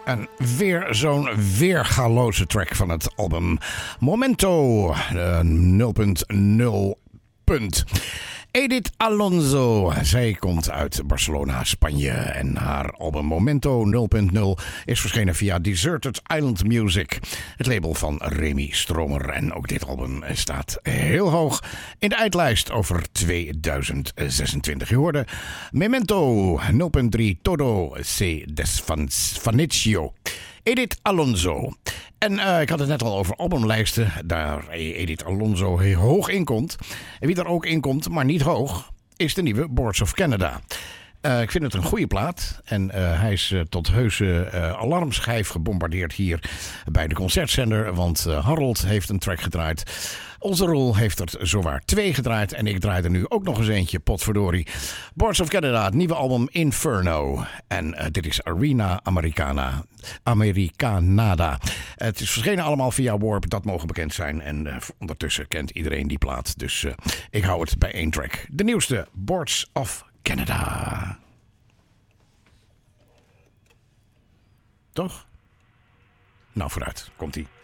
En weer zo'n weergaloze track van het album Momento 0.0. Edith Alonso, zij komt uit Barcelona, Spanje en haar album Momento 0.0 is verschenen via Deserted Island Music, het label van Remy Stromer. En ook dit album staat heel hoog in de eindlijst over 2026. Je hoorde Memento 0.3 Todo se desvanecchio. Edith Alonso. En ik had het net al over albumlijsten, daar Edith Alonso heel hoog in komt. En wie er ook in komt, maar niet hoog, is de nieuwe Boards of Canada. Ik vind het een goede plaat. En hij is tot heuse alarmschijf gebombardeerd hier bij de concertzender. Want Harold heeft een track gedraaid. Onze Roel heeft er zowaar 2 gedraaid. En ik draai er nu ook nog eens eentje, potverdorie. Boards of Canada, het nieuwe album Inferno. En dit is Arena Americanada. Het is verschenen allemaal via Warp, dat mogen bekend zijn. En ondertussen kent iedereen die plaat. Dus ik hou het bij 1 track. De nieuwste, Boards of Canada. Toch? Nou, vooruit. Komt-ie.